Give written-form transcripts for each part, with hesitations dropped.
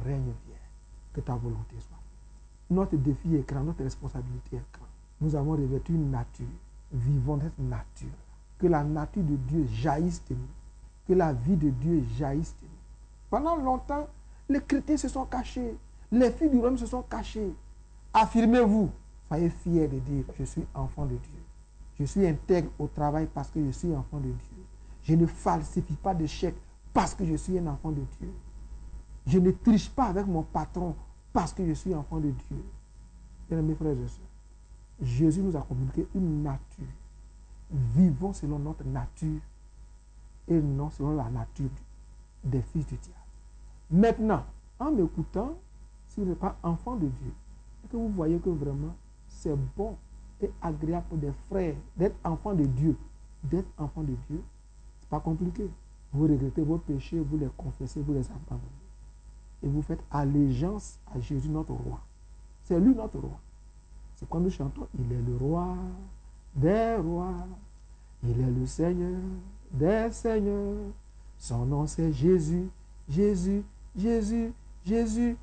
règne vienne, que ta volonté soit. Notre défi est grand, notre responsabilité est grande. Nous avons revêtu une nature, vivons cette nature. Que la nature de Dieu jaillisse de nous, que la vie de Dieu jaillisse de nous. Pendant longtemps, les chrétiens se sont cachés, les filles du royaume se sont cachées. Affirmez-vous, soyez fiers de dire, je suis enfant de Dieu. Je suis intègre au travail parce que je suis enfant de Dieu. Je ne falsifie pas de chèque parce que je suis un enfant de Dieu. Je ne triche pas avec mon patron parce que je suis enfant de Dieu. Bien, mes frères et sœurs, Jésus nous a communiqué une nature. Vivons selon notre nature et non selon la nature des fils du diable. Maintenant, en m'écoutant, si vous n'êtes pas enfant de Dieu, et que vous voyez que vraiment c'est bon et agréable pour des frères d'être enfant de Dieu, c'est pas compliqué. Vous regrettez vos péchés, vous les confessez, vous les abandonnez. Et vous faites allégeance à Jésus, notre roi. C'est lui notre roi. C'est quand nous chantons, il est le roi des rois, il est le Seigneur des seigneurs. Son nom c'est Jésus, Jésus, Jésus, Jésus.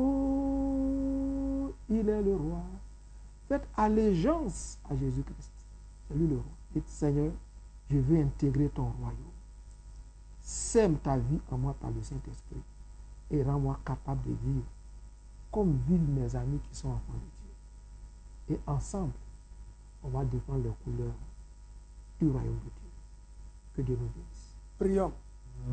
Oh, il est le roi. Faites allégeance à Jésus-Christ. C'est lui le roi. Dites, Seigneur, je veux intégrer ton royaume. Sème ta vie en moi par le Saint-Esprit et rends-moi capable de vivre comme vivent mes amis qui sont enfants de Dieu. Et ensemble, on va défendre les couleurs du royaume de Dieu. Que Dieu nous bénisse. Prions.